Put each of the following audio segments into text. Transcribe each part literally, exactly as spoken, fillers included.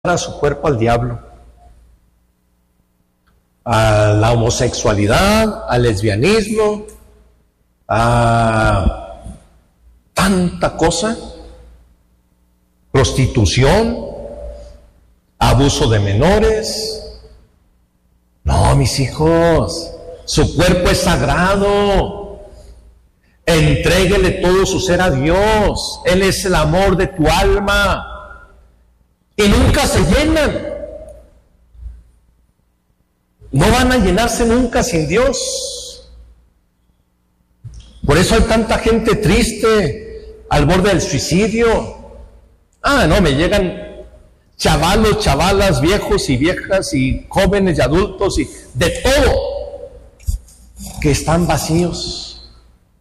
a su cuerpo al diablo, a la homosexualidad, al lesbianismo, a tanta cosa, prostitución, abuso de menores. No, mis hijos, su cuerpo es sagrado. Entréguele todo su ser a Dios. Él es el amor de tu alma. Y nunca se llenan. No van a llenarse nunca sin Dios. Por eso hay tanta gente triste, al borde del suicidio. Ah, no, me llegan chavalos, chavalas, viejos y viejas y jóvenes y adultos y de todo, que están vacíos.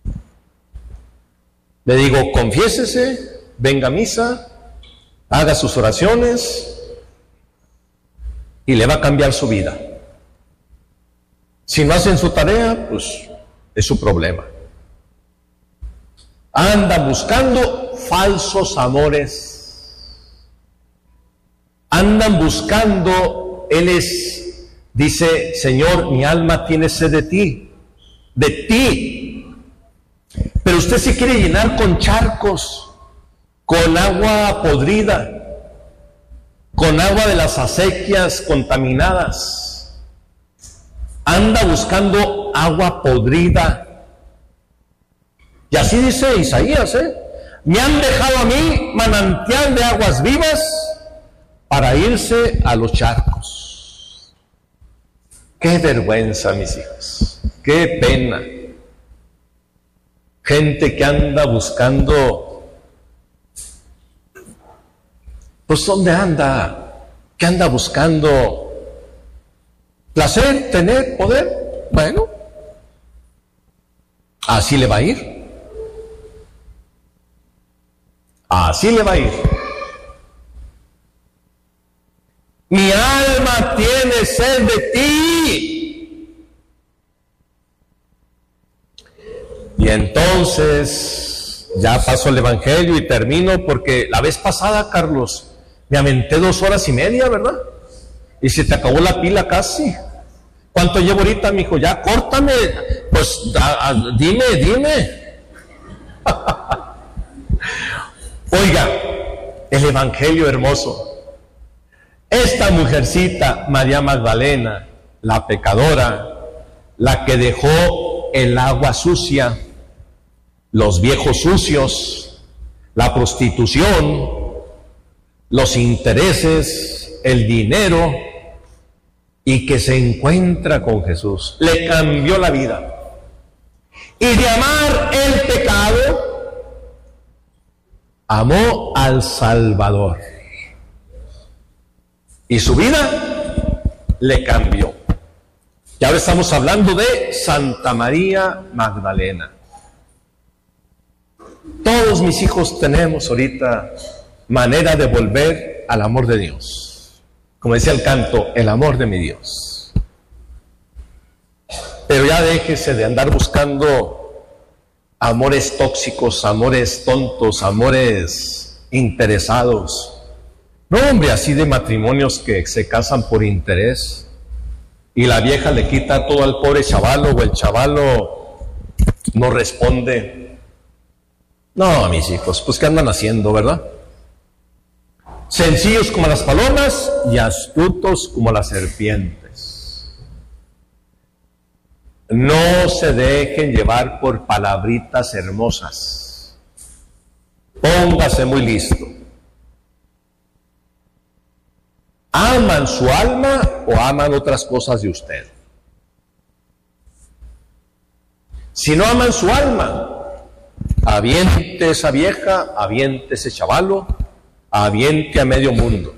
Le digo, confiésese, venga a misa, haga sus oraciones y le va a cambiar su vida. Si no hacen su tarea, pues es su problema. Andan buscando falsos amores. Andan buscando, Él es, dice, Señor, mi alma tiene sed de ti, de ti. Pero usted se quiere llenar con charcos, con agua podrida, con agua de las acequias contaminadas. Anda buscando agua podrida. Y así dice Isaías, ¿eh? Me han dejado a mí manantial de aguas vivas para irse a los charcos. Qué vergüenza, mis hijos. Qué pena. Gente que anda buscando, pues ¿dónde anda? ¿Qué anda buscando? Placer, tener, poder. Bueno, así le va a ir. Así le va a ir. Mi alma tiene sed de ti. Y entonces, ya paso el evangelio y termino, porque la vez pasada, Carlos, me aventé dos horas y media, ¿verdad? Y se te acabó la pila casi. ¿Cuánto llevo ahorita, mijo? Ya, córtame. Pues, a, a, dime, dime. Oiga, el evangelio hermoso. Esta mujercita, María Magdalena, la pecadora, la que dejó el agua sucia, los viejos sucios, la prostitución, los intereses, el dinero, y que se encuentra con Jesús. Le cambió la vida. Y de amar el pecado, amó al Salvador. Y su vida le cambió. Y ahora estamos hablando de Santa María Magdalena. Todos mis hijos tenemos ahorita manera de volver al amor de Dios. Como decía el canto, el amor de mi Dios. Pero ya déjese de andar buscando amores tóxicos, amores tontos, amores interesados. No, hombre, así de matrimonios que se casan por interés y la vieja le quita todo al pobre chavalo o el chavalo no responde. No, mis hijos, pues ¿qué andan haciendo, verdad? Sencillos como las palomas y astutos como las serpientes. No se dejen llevar por palabritas hermosas. Póngase muy listo. ¿Aman su alma o aman otras cosas de usted? Si no aman su alma, aviente esa vieja, aviente ese chavalo, aviente a medio mundo.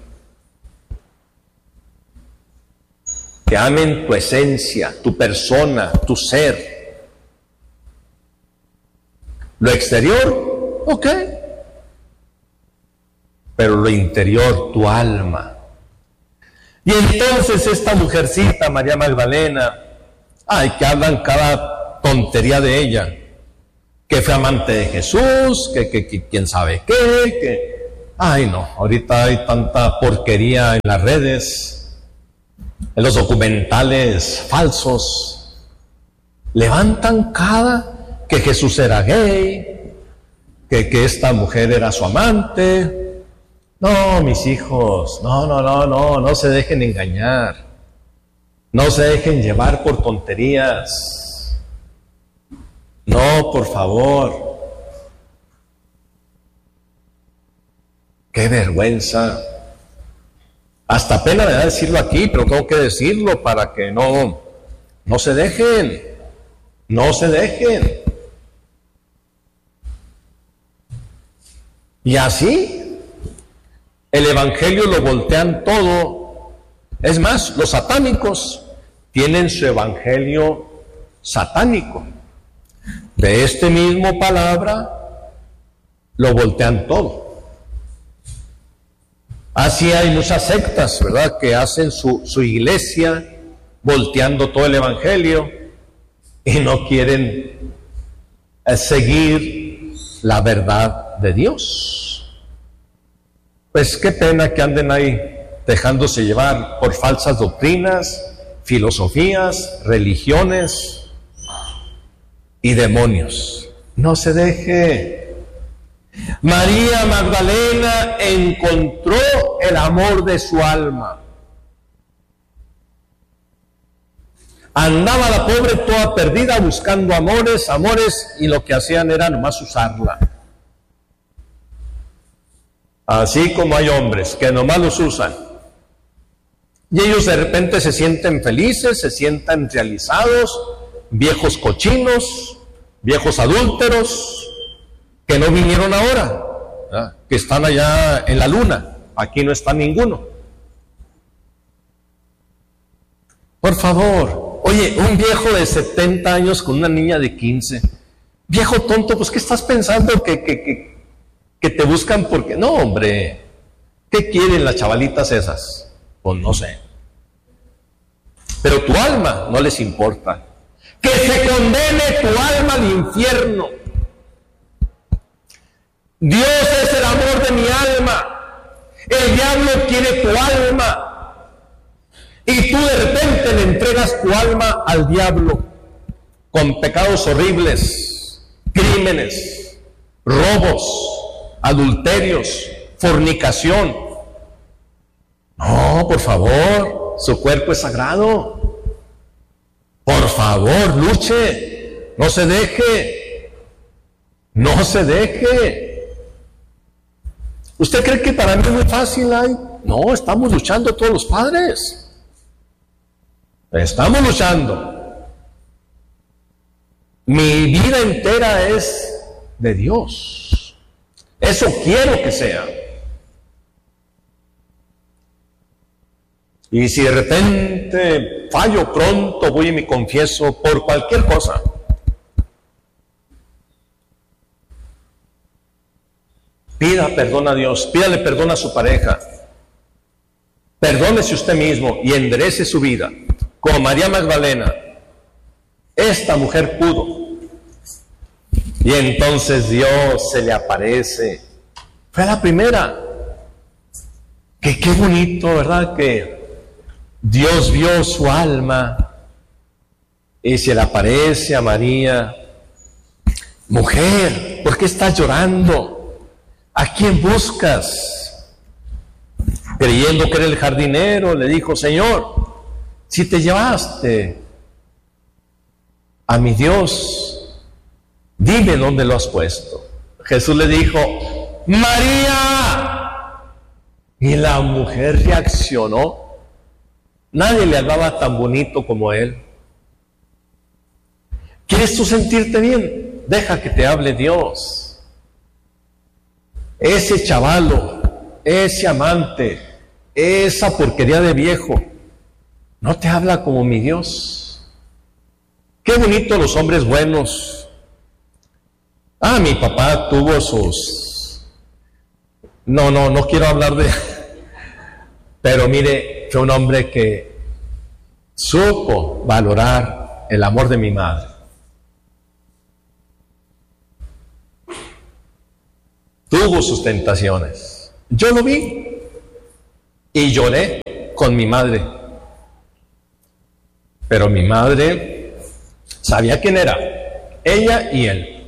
Que amen tu esencia, tu persona, tu ser. Lo exterior, ok. Pero lo interior, tu alma. Y entonces esta mujercita, María Magdalena, ay, que hablan cada tontería de ella, que fue amante de Jesús, que, que, que quién sabe qué, que Ay, no, ahorita hay tanta porquería en las redes, en los documentales falsos. Levantan cada que Jesús era gay, que, que esta mujer era su amante. No, mis hijos, no, no, no, no, no se dejen engañar. No se dejen llevar por tonterías. No, por favor. ¡Qué vergüenza! Hasta pena me da decirlo aquí, pero tengo que decirlo para que no, no se dejen. No se dejen. Y así, el evangelio lo voltean todo. Es más, los satánicos tienen su evangelio satánico. De este mismo palabra, lo voltean todo. Así hay muchas sectas, ¿verdad?, que hacen su, su iglesia volteando todo el evangelio y no quieren eh, seguir la verdad de Dios. Pues qué pena que anden ahí dejándose llevar por falsas doctrinas, filosofías, religiones y demonios. No se deje. María Magdalena encontró el amor de su alma. Andaba la pobre toda perdida buscando amores, amores, y lo que hacían era nomás usarla. Así como hay hombres que nomás los usan. Y ellos de repente se sienten felices, se sientan realizados, viejos cochinos, viejos adúlteros, que no vinieron ahora, ¿verdad?, que están allá en la luna. Aquí no está ninguno. Por favor, oye, un viejo de setenta años con una niña de quince, viejo tonto, pues ¿qué estás pensando? Que, que, que, que te buscan porque... No, hombre, ¿qué quieren las chavalitas esas? Pues no sé. Pero tu alma no les importa. Que se condene tu alma al infierno. Dios es el amor de mi alma. El diablo quiere tu alma. Y tú de repente le entregas tu alma al diablo con pecados horribles, crímenes, robos, adulterios, fornicación. No, por favor, su cuerpo es sagrado. Por favor, luche, no se deje, no se deje. ¿Usted cree que para mí es muy fácil? Ay? No, estamos luchando todos los padres. Estamos luchando. Mi vida entera es de Dios. Eso quiero que sea. Y si de repente fallo pronto, voy y me confieso por cualquier cosa. Pida perdón a Dios, pídale perdón a su pareja. Perdónese usted mismo y enderece su vida. Como María Magdalena, esta mujer pudo. Y entonces Dios se le aparece. Fue la primera. Que qué bonito, ¿verdad? Que Dios vio su alma y se le aparece a María. Mujer, ¿por qué estás llorando? ¿A quién buscas? Creyendo que era el jardinero, le dijo: Señor, si te llevaste a mi Dios, dime dónde lo has puesto. Jesús le dijo: María. Y la mujer reaccionó. Nadie le hablaba tan bonito como él. ¿Quieres tú sentirte bien? Deja que te hable Dios. Ese chavalo, ese amante, esa porquería de viejo, no te habla como mi Dios. Qué bonito los hombres buenos. Ah, mi papá tuvo sus... No, no, no quiero hablar de... Pero mire, fue un hombre que supo valorar el amor de mi madre. Tuvo sus tentaciones. Yo lo vi y lloré con mi madre. Pero mi madre sabía quién era, ella y él.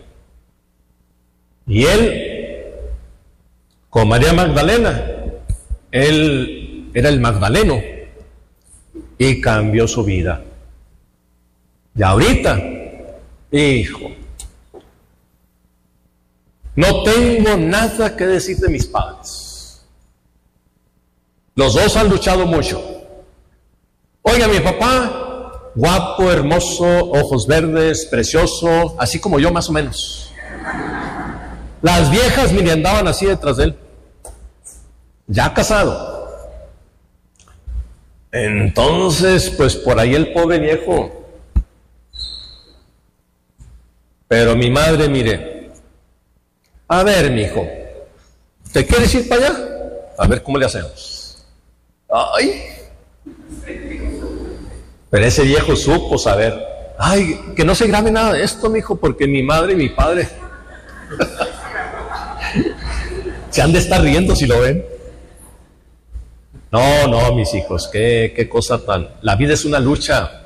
Y él, con María Magdalena, él era el Magdaleno y cambió su vida. Y ahorita, hijo, no tengo nada que decir de mis padres. Los dos han luchado mucho. Oiga, mi papá, guapo, hermoso, ojos verdes, precioso, así como yo más o menos. Las viejas, mire, andaban así detrás de él. Ya casado. Entonces, pues por ahí el pobre viejo. Pero mi madre, mire, a ver, mijo, ¿te quieres ir para allá? A ver cómo le hacemos. Ay. Pero ese viejo supo saber. Ay, que no se grabe nada de esto, mijo, porque mi madre y mi padre se han de estar riendo si lo ven. No, no, mis hijos, qué, qué cosa tan... La vida es una lucha.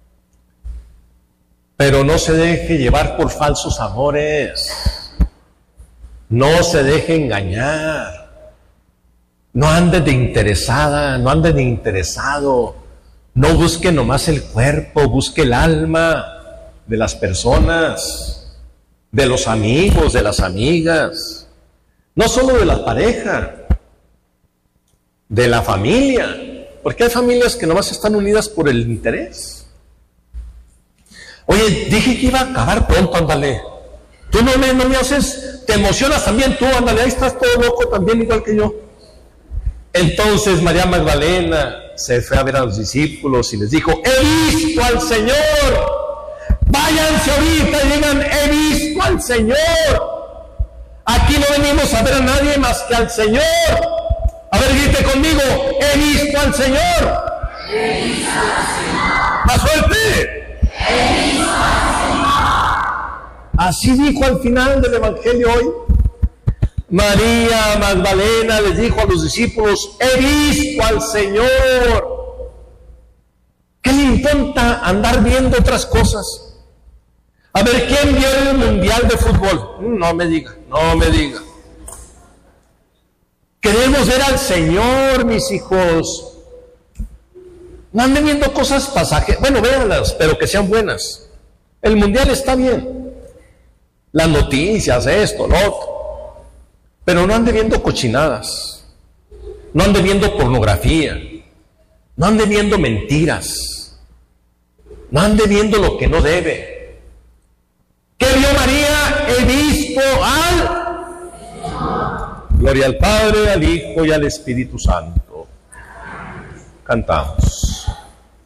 Pero no se deje llevar por falsos amores. No se deje engañar. No ande de interesada, no ande de interesado. No busque nomás el cuerpo, busque el alma de las personas, de los amigos, de las amigas. No solo de la pareja, de la familia. Porque hay familias que nomás están unidas por el interés. Oye, dije que iba a acabar pronto, ándale. Tú no me, no me haces, te emocionas también tú, ándale, ahí estás todo loco también, igual que yo. Entonces María Magdalena se fue a ver a los discípulos y les dijo, he visto al Señor. Váyanse ahorita y digan, he visto al Señor. Aquí no venimos a ver a nadie más que al Señor. A ver, grite conmigo, he visto al Señor. He visto al Señor. Más fuerte. Así dijo al final del Evangelio hoy. María Magdalena les dijo a los discípulos, he visto al Señor. ¿Qué le importa andar viendo otras cosas? A ver, ¿quién vio el Mundial de Fútbol? No me diga, no me diga. Queremos ver al Señor, mis hijos. No anden viendo cosas pasajeras. Bueno, véanlas, pero que sean buenas. El Mundial está bien. Las noticias, esto, lo otro. Pero no ande viendo cochinadas. No ande viendo pornografía. No ande viendo mentiras. No ande viendo lo que no debe. ¿Qué vio María? He visto al... Gloria al Padre, al Hijo y al Espíritu Santo. Cantamos.